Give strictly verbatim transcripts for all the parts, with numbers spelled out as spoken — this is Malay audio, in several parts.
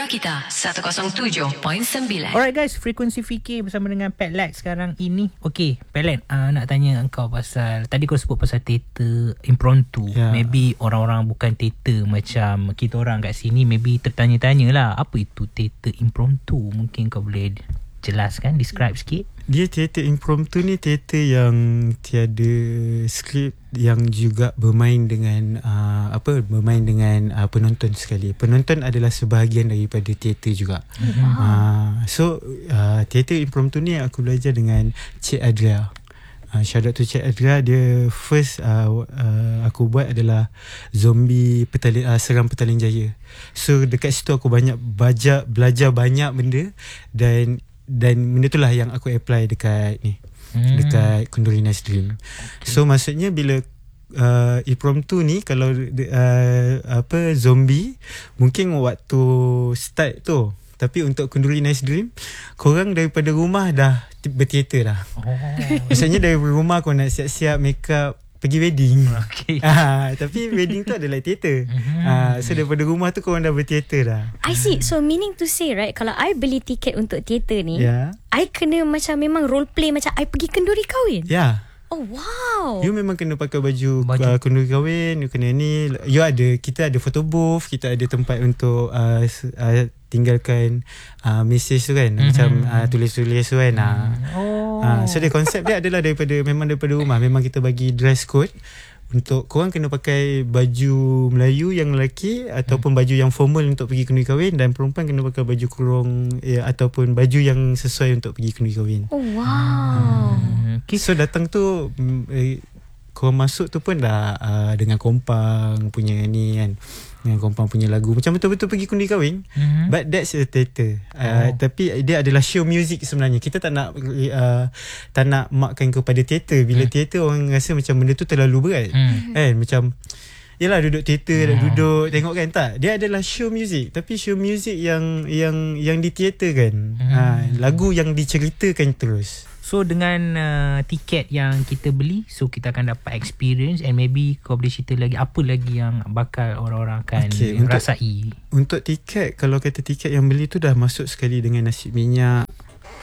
kita seratus tujuh perpuluhan sembilan. Alright guys, frekuensi fikir bersama dengan Pat Lat sekarang ini. Okay, Pat Lat, uh, nak tanya engkau pasal, tadi kau sebut pasal teater impromptu. Yeah. Maybe orang-orang bukan teater macam kita orang kat sini, maybe tertanya-tanya lah, apa itu teater impromptu? Mungkin kau boleh jelaskan, describe sikit. Dia teater impromptu ni teater yang tiada skrip, yang juga bermain dengan uh, apa bermain dengan uh, penonton sekali. Penonton adalah sebahagian daripada teater juga. Mm-hmm. Uh, so uh, teater impromptu ni aku belajar dengan Cik Adria. Uh, shout out to Cik Adria. Dia first uh, uh, aku buat adalah zombie petaling, uh, serang Petaling Jaya. So dekat situ aku banyak belajar belajar banyak benda, dan dan benda itulah yang aku apply dekat ni, hmm. dekat Kenduri Nice Dream. Okay. So maksudnya bila uh, impromptu ni, kalau uh, apa zombie mungkin waktu start tu, tapi untuk Kenduri Nice Dream korang daripada rumah dah berteater dah. Oh. Maksudnya dari rumah kau nak siap-siap make up pergi wedding. Okay. Ah, tapi wedding tu adalah teater. Mm-hmm. Ah, so daripada rumah tu korang dah berteater dah. I see. So meaning to say, right, kalau I beli tiket untuk teater ni, yeah, I kena macam memang role play macam I pergi kenduri kahwin. Ya. Yeah. Oh wow. You memang kena pakai baju, baju. Uh, kenduri kahwin. You kena ni. You ada, kita ada photo booth, kita ada tempat untuk uh, uh, tinggalkan uh, message tu kan, mm-hmm. macam uh, tulis-tulis tu kan. Mm. Oh. Uh, so dia konsep dia adalah daripada memang daripada rumah. Memang kita bagi dress code untuk korang kena pakai baju Melayu yang lelaki, ataupun baju yang formal untuk pergi kenduri kahwin, dan perempuan kena pakai baju kurung ya, ataupun baju yang sesuai untuk pergi kenduri kahwin. Oh wow. Hmm. Okay. So datang tu eh, korang masuk tu pun dah uh, dengan kompang punya ni kan, dengan kompang punya lagu, macam betul-betul pergi kenduri kahwin. Mm-hmm. But that's a theater. Uh, oh. Tapi dia adalah show music sebenarnya. Kita tak nak uh, tak nak makkan kepada teater. Bila mm. teater orang rasa macam benda tu terlalu berat. Mm. Kan, macam yalah duduk teater, dah duduk tengok kan, tak. Dia adalah show music, tapi show music yang yang yang di teater kan. Mm. Ha, lagu yang diceritakan terus. So dengan uh, tiket yang kita beli, so kita akan dapat experience, and maybe kau boleh cerita lagi apa lagi yang bakal orang-orang akan okay, untuk, rasai. Untuk tiket, kalau kata tiket yang beli tu dah masuk sekali dengan nasi minyak,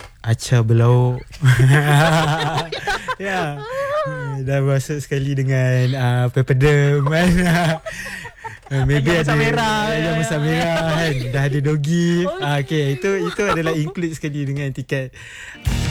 acar belauk. Ya. Dah masuk sekali dengan uh, pepperdem kan. Uh, maybe ayam ada merah, ayam masak merah kan. Dah ada dogi. Okay, itu itu adalah include sekali dengan tiket.